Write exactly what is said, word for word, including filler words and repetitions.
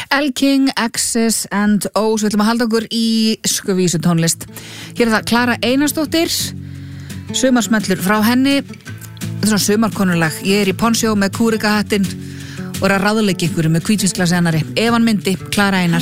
El King, Access and O's. Við ætlum að halda okkur í vísu tónlist. Hér er það Klara Einarsdóttir, sumarsmellur frá henni. Þetta er svona sumarkonulag. Ég er í ponchó með kúrikahattinn og er að ráðleggja ykkur með hvítvínsglasi annarri. Ef hann myndi, Klara Einars.